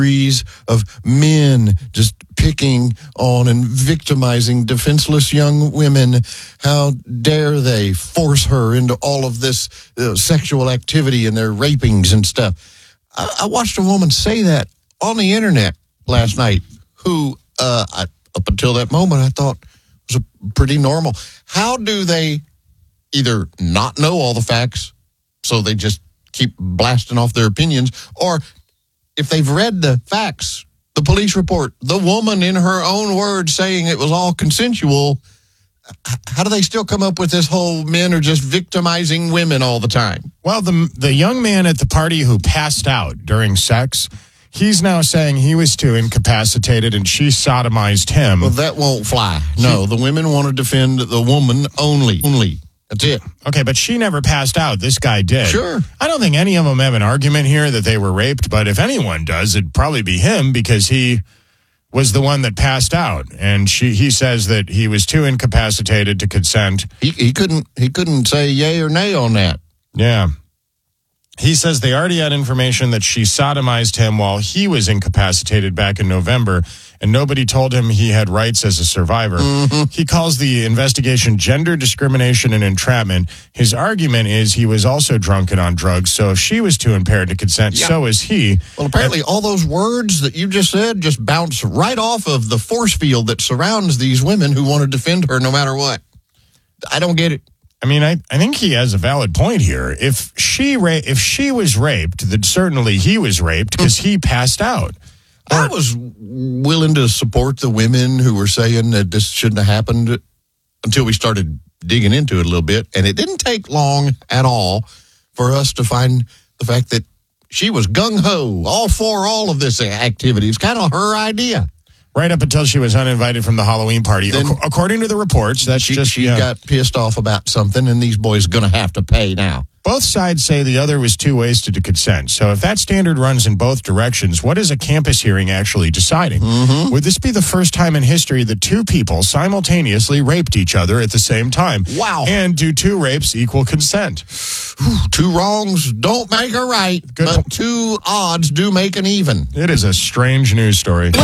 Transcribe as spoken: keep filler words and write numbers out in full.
of men just picking on and victimizing defenseless young women. How dare they force her into all of this uh, sexual activity and their rapings and stuff. I, I watched a woman say that on the internet last night, who uh, I, up until that moment I thought was a pretty normal. How do they either not know all the facts, so they just keep blasting off their opinions, or if they've read the facts, the police report, the woman in her own words saying it was all consensual, how do they still come up with this whole men are just victimizing women all the time? Well, the the young man at the party who passed out during sex, he's now saying he was too incapacitated and she sodomized him. Well, that won't fly. No, the women want to defend the woman only. Only. That's it. Okay, but she never passed out. This guy did. Sure. I don't think any of them have an argument here that they were raped, but if anyone does, it'd probably be him because he was the one that passed out. And she, he says that he was too incapacitated to consent. He, he couldn't he couldn't say yay or nay on that. Yeah. He says they already had information that she sodomized him while he was incapacitated back in November, and nobody told him he had rights as a survivor. Mm-hmm. He calls the investigation gender discrimination and entrapment. His argument is he was also drunk and on drugs, so if she was too impaired to consent, yeah. so is he. Well, apparently all those words that you just said just bounce right off of the force field that surrounds these women who want to defend her no matter what. I don't get it. I mean, I, I think he has a valid point here. If she ra- if she was raped, then certainly he was raped because he passed out. Or, I was willing to support the women who were saying that this shouldn't have happened until we started digging into it a little bit. And it didn't take long at all for us to find the fact that she was gung-ho, all for all of this activity. It's kind of her idea. Right up until she was uninvited from the Halloween party. Then, According to the reports, that's she, just... She yeah. got pissed off about something, and these boys are going to have to pay now. Both sides say the other was too wasted to consent. So if that standard runs in both directions, what is a campus hearing actually deciding? Mm-hmm. Would this be the first time in history that two people simultaneously raped each other at the same time? Wow. And do two rapes equal consent? Two wrongs don't make a right, Good. But two odds do make an even. It is a strange news story.